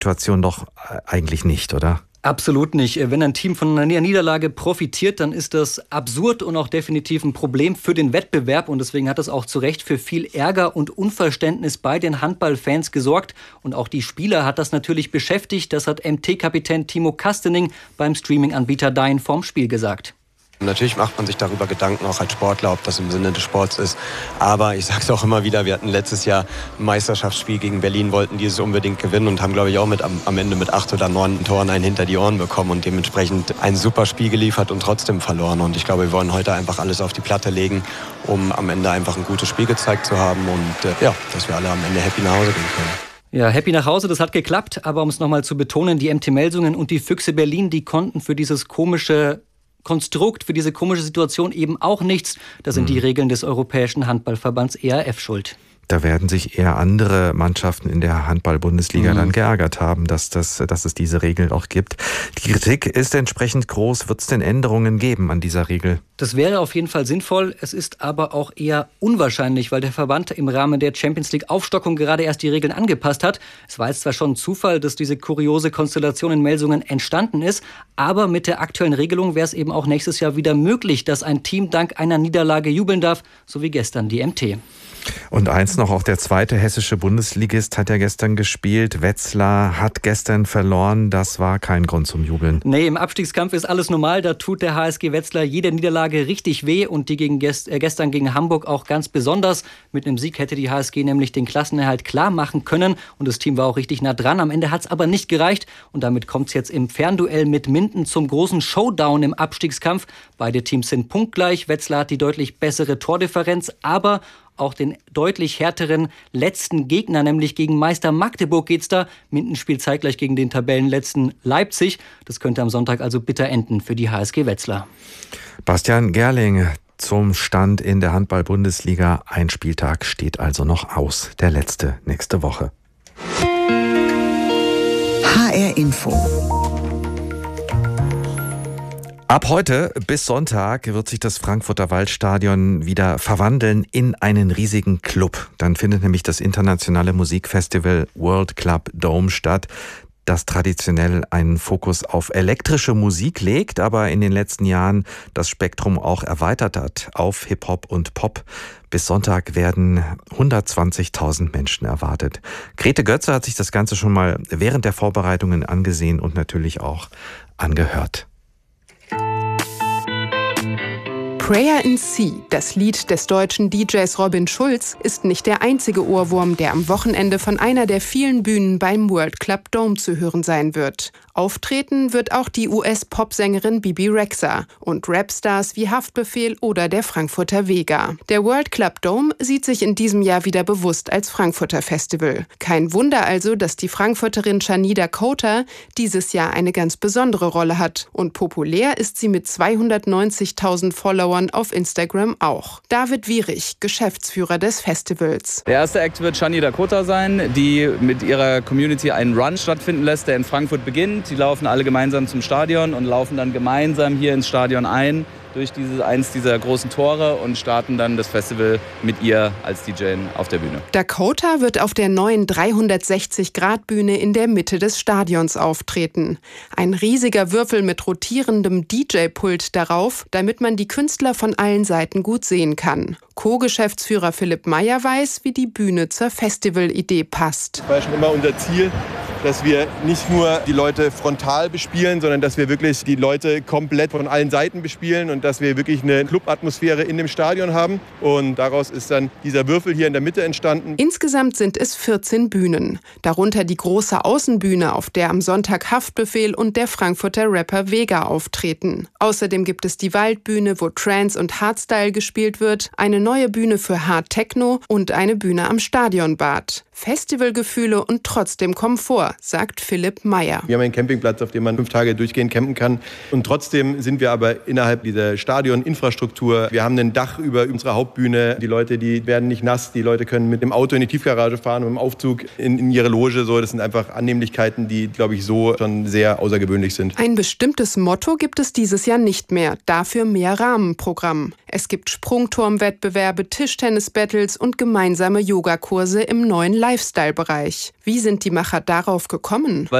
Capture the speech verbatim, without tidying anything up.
Situation doch eigentlich nicht, oder? Absolut nicht. Wenn ein Team von einer Niederlage profitiert, dann ist das absurd und auch definitiv ein Problem für den Wettbewerb. Und deswegen hat das auch zu Recht für viel Ärger und Unverständnis bei den Handballfans gesorgt. Und auch die Spieler hat das natürlich beschäftigt. Das hat M T-Kapitän Timo Kastening beim Streaming-Anbieter Dine vorm Spiel gesagt. Natürlich macht man sich darüber Gedanken, auch als Sportler, ob das im Sinne des Sports ist. Aber ich sage es auch immer wieder, wir hatten letztes Jahr ein Meisterschaftsspiel gegen Berlin, wollten dieses unbedingt gewinnen und haben, glaube ich, auch mit am, am Ende mit acht oder neun Toren einen hinter die Ohren bekommen und dementsprechend ein super Spiel geliefert und trotzdem verloren. Und ich glaube, wir wollen heute einfach alles auf die Platte legen, um am Ende einfach ein gutes Spiel gezeigt zu haben und äh, ja, dass wir alle am Ende happy nach Hause gehen können. Ja, happy nach Hause, das hat geklappt. Aber um es nochmal zu betonen, die M T-Melsungen und die Füchse Berlin, die konnten für dieses komische Konstrukt, für diese komische Situation eben auch nichts. Da sind mhm. die Regeln des Europäischen Handballverbands E A F schuld. Da werden sich eher andere Mannschaften in der Handball-Bundesliga mhm. dann geärgert haben, dass, das, dass es diese Regeln auch gibt. Die Kritik ist entsprechend groß. Wird es denn Änderungen geben an dieser Regel? Das wäre auf jeden Fall sinnvoll. Es ist aber auch eher unwahrscheinlich, weil der Verband im Rahmen der Champions League-Aufstockung gerade erst die Regeln angepasst hat. Es war jetzt zwar schon ein Zufall, dass diese kuriose Konstellation in Melsungen entstanden ist, aber mit der aktuellen Regelung wäre es eben auch nächstes Jahr wieder möglich, dass ein Team dank einer Niederlage jubeln darf, so wie gestern die M T. Und eins noch, auch der zweite hessische Bundesligist hat ja gestern gespielt. Wetzlar hat gestern verloren. Das war kein Grund zum Jubeln. Nee, im Abstiegskampf ist alles normal. Da tut der H S G Wetzlar jede Niederlage richtig weh. Und die gegen gest- äh, gestern gegen Hamburg auch ganz besonders. Mit einem Sieg hätte die H S G nämlich den Klassenerhalt klar machen können. Und das Team war auch richtig nah dran. Am Ende hat es aber nicht gereicht. Und damit kommt es jetzt im Fernduell mit Minden zum großen Showdown im Abstiegskampf. Beide Teams sind punktgleich. Wetzlar hat die deutlich bessere Tordifferenz. Aber auch den deutlich härteren letzten Gegner, nämlich gegen Meister Magdeburg geht's da. Minden spielt zeitgleich gegen den Tabellenletzten Leipzig. Das könnte am Sonntag also bitter enden für die H S G Wetzlar. Bastian Gerling zum Stand in der Handball-Bundesliga. Ein Spieltag steht also noch aus. Der letzte nächste Woche. H R Info. Ab heute bis Sonntag wird sich das Frankfurter Waldstadion wieder verwandeln in einen riesigen Club. Dann findet nämlich das internationale Musikfestival World Club Dome statt, das traditionell einen Fokus auf elektrische Musik legt, aber in den letzten Jahren das Spektrum auch erweitert hat auf Hip-Hop und Pop. Bis Sonntag werden hundertzwanzigtausend Menschen erwartet. Grete Götze hat sich das Ganze schon mal während der Vorbereitungen angesehen und natürlich auch angehört. Prayer in C, das Lied des deutschen D Js Robin Schulz, ist nicht der einzige Ohrwurm, der am Wochenende von einer der vielen Bühnen beim World Club Dome zu hören sein wird. Auftreten wird auch die U S-Popsängerin Bibi Rexha und Rapstars wie Haftbefehl oder der Frankfurter Vega. Der World Club Dome sieht sich in diesem Jahr wieder bewusst als Frankfurter Festival. Kein Wunder also, dass die Frankfurterin Shani Dakota dieses Jahr eine ganz besondere Rolle hat. Und populär ist sie mit zweihundertneunzigtausend Followern auf Instagram auch. David Wierig, Geschäftsführer des Festivals. Der erste Act wird Shani Dakota sein, die mit ihrer Community einen Run stattfinden lässt, der in Frankfurt beginnt. Die laufen alle gemeinsam zum Stadion und laufen dann gemeinsam hier ins Stadion ein, durch diese, eins dieser großen Tore und starten dann das Festival mit ihr als D J auf der Bühne. Dakota wird auf der neuen dreihundertsechzig Grad Bühne in der Mitte des Stadions auftreten. Ein riesiger Würfel mit rotierendem D J-Pult darauf, damit man die Künstler von allen Seiten gut sehen kann. Co-Geschäftsführer Philipp Meyer weiß, wie die Bühne zur Festivalidee passt. Das war schon immer unser Ziel, dass wir nicht nur die Leute frontal bespielen, sondern dass wir wirklich die Leute komplett von allen Seiten bespielen und dass wir wirklich eine Clubatmosphäre in dem Stadion haben. Und daraus ist dann dieser Würfel hier in der Mitte entstanden. Insgesamt sind es vierzehn Bühnen. Darunter die große Außenbühne, auf der am Sonntag Haftbefehl und der Frankfurter Rapper Vega auftreten. Außerdem gibt es die Waldbühne, wo Trance und Hardstyle gespielt wird, eine neue Bühne für Hard Techno und eine Bühne am Stadionbad. Festivalgefühle und trotzdem Komfort, sagt Philipp Meyer. Wir haben einen Campingplatz, auf dem man fünf Tage durchgehend campen kann. Und trotzdem sind wir aber innerhalb dieser Stadioninfrastruktur. Wir haben ein Dach über unserer Hauptbühne. Die Leute, die werden nicht nass. Die Leute können mit dem Auto in die Tiefgarage fahren, mit dem Aufzug in, in ihre Loge. So, das sind einfach Annehmlichkeiten, die, glaube ich, so schon sehr außergewöhnlich sind. Ein bestimmtes Motto gibt es dieses Jahr nicht mehr. Dafür mehr Rahmenprogramm. Es gibt Sprungturmwettbewerbe, Tischtennis-Battles und gemeinsame Yogakurse im neuen Lifestyle-Bereich. Wie sind die Macher darauf gekommen?